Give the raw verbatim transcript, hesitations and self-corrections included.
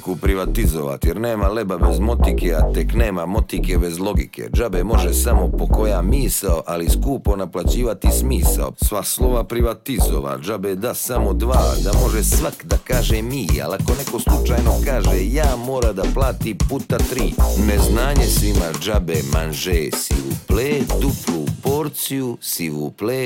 motiku privatizovat, jer nema leba bez motike, a tek nema motike bez logike. Džabe može samo po koja misao, ali skupo naplaćivati smisao. Sva slova privatizova, džabe da samo dva, da može svak da kaže mi, ali ako neko slučajno kaže ja, mora da plati puta tri. Neznanje svima džabe, manže, s'il vous plaît, duplu porciju, s'il vous plaît.